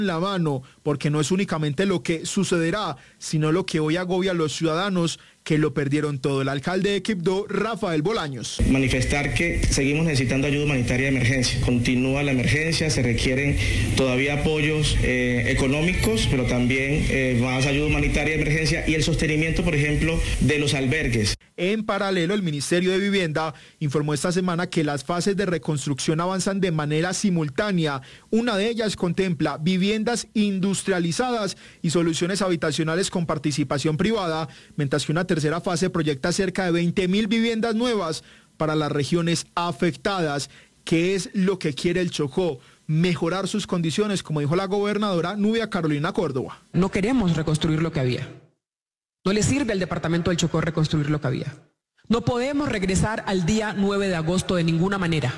la mano, porque no es únicamente lo que sucederá, sino lo que hoy agobia a los ciudadanos que lo perdieron todo. El alcalde de Quibdó, Rafael Bolaños. Manifestar que seguimos necesitando ayuda humanitaria de emergencia. Continúa la emergencia, se requieren todavía apoyos económicos, pero también más ayuda humanitaria de emergencia y el sostenimiento, por ejemplo, de los albergues. En paralelo, el Ministerio de Vivienda informó esta semana que las fases de reconstrucción avanzan de manera simultánea. Una de ellas contempla viviendas industrializadas y soluciones habitacionales con participación privada, mientras que una tercera fase proyecta cerca de 20.000 viviendas nuevas para las regiones afectadas. ¿Qué es lo que quiere el Chocó? Mejorar sus condiciones, como dijo la gobernadora Nubia Carolina Córdoba. No queremos reconstruir lo que había. No le sirve al departamento del Chocó reconstruir lo que había. No podemos regresar al día 9 de agosto de ninguna manera.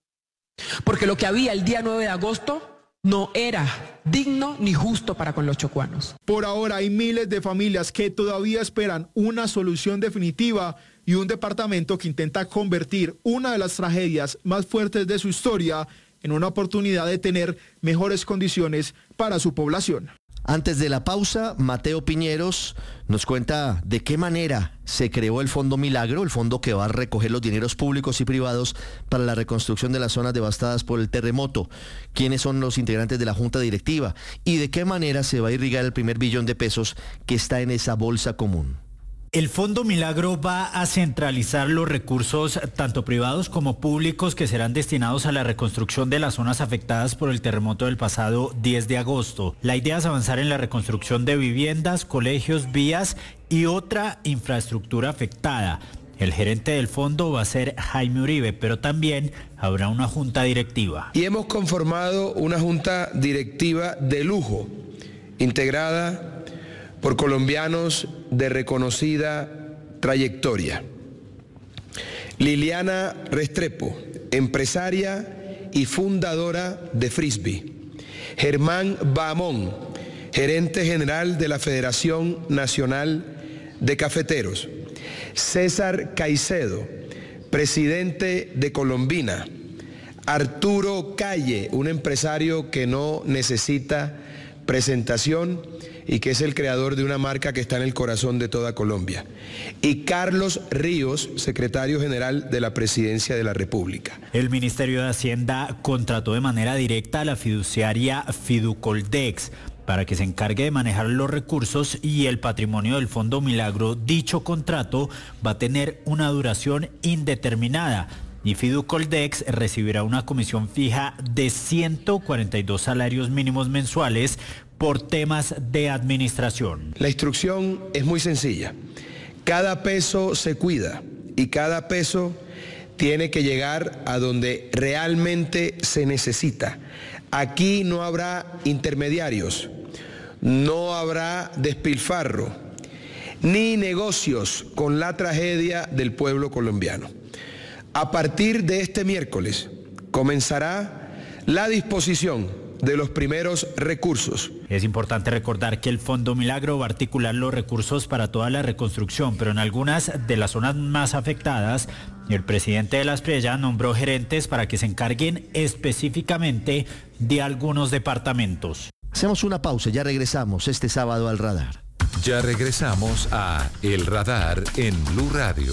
Porque lo que había el día 9 de agosto no era digno ni justo para con los chocuanos. Por ahora hay miles de familias que todavía esperan una solución definitiva y un departamento que intenta convertir una de las tragedias más fuertes de su historia en una oportunidad de tener mejores condiciones para su población. Antes de la pausa, Mateo Piñeros nos cuenta de qué manera se creó el Fondo Milagro, el fondo que va a recoger los dineros públicos y privados para la reconstrucción de las zonas devastadas por el terremoto, quiénes son los integrantes de la junta directiva y de qué manera se va a irrigar el primer billón de pesos que está en esa bolsa común. El Fondo Milagro va a centralizar los recursos tanto privados como públicos que serán destinados a la reconstrucción de las zonas afectadas por el terremoto del pasado 10 de agosto. La idea es avanzar en la reconstrucción de viviendas, colegios, vías y otra infraestructura afectada. El gerente del fondo va a ser Jaime Uribe, pero también habrá una junta directiva. Y hemos conformado una junta directiva de lujo, integrada por colombianos de reconocida trayectoria. Liliana Restrepo, empresaria y fundadora de Frisbee. Germán Bahamón, gerente general de la Federación Nacional de Cafeteros. César Caicedo, presidente de Colombina. Arturo Calle, un empresario que no necesita presentación y que es el creador de una marca que está en el corazón de toda Colombia. Y Carlos Ríos, secretario general de la Presidencia de la República. El Ministerio de Hacienda contrató de manera directa a la fiduciaria Fiducoldex para que se encargue de manejar los recursos y el patrimonio del Fondo Milagro. Dicho contrato va a tener una duración indeterminada y Fiducoldex recibirá una comisión fija de 142 salarios mínimos mensuales por temas de administración. La instrucción es muy sencilla. Cada peso se cuida y cada peso tiene que llegar a donde realmente se necesita. Aquí no habrá intermediarios, no habrá despilfarro, ni negocios con la tragedia del pueblo colombiano. A partir de este miércoles comenzará la disposición de los primeros recursos. Es importante recordar que el Fondo Milagro va a articular los recursos para toda la reconstrucción, pero en algunas de las zonas más afectadas, el presidente de la Espriella nombró gerentes para que se encarguen específicamente de algunos departamentos. Hacemos una pausa, ya regresamos este sábado al Radar. Ya regresamos a El Radar en Blue Radio.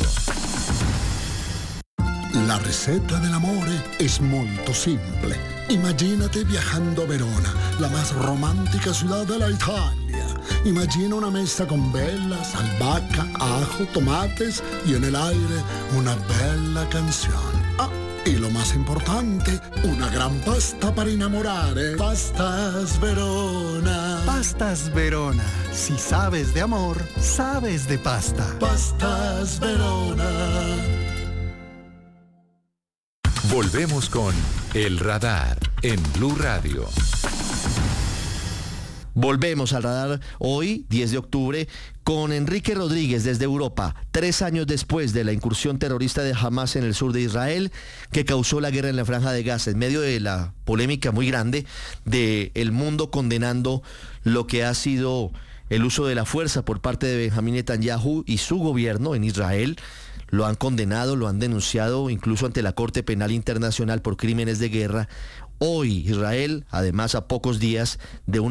La ricetta dell'amore es molto simple. Imagínate viajando a Verona, la más romántica ciudad de la Italia. Imagina una mesa con velas, albahaca, ajo, tomates y en el aire una bella canción. Ah, y lo más importante, una gran pasta para enamorare. Pastas Verona. Pastas Verona. Si sabes de amor, sabes de pasta. Pastas Verona. Volvemos con El Radar en Blue Radio. Volvemos al Radar hoy, 10 de octubre, con Enrique Rodríguez desde Europa, 3 años después de la incursión terrorista de Hamas en el sur de Israel, que causó la guerra en la Franja de Gaza, en medio de la polémica muy grande del mundo condenando lo que ha sido el uso de la fuerza por parte de Benjamín Netanyahu y su gobierno en Israel. Lo han condenado, lo han denunciado incluso ante la Corte Penal Internacional por crímenes de guerra. Hoy Israel, además a pocos días de